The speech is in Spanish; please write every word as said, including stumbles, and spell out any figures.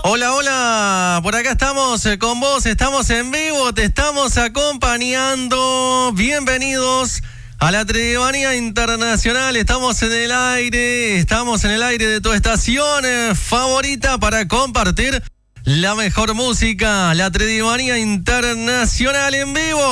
Hola, hola, por acá estamos eh, con vos, estamos en vivo, te estamos acompañando. Bienvenidos a la Tridivanía Internacional, estamos en el aire, estamos en el aire de tu estación eh, favorita para compartir la mejor música, la Tridivanía Internacional en vivo.